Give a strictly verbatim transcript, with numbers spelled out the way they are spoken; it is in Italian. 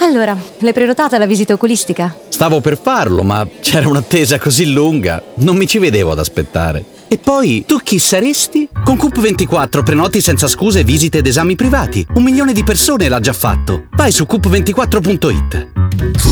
Allora, l'hai prenotata la visita oculistica? Stavo per farlo, ma c'era un'attesa così lunga, non mi ci vedevo ad aspettare. E poi, tu chi saresti? Con Coop ventiquattro prenoti senza scuse visite ed esami privati. Un milione di persone l'ha già fatto. Vai su coop ventiquattro punto it.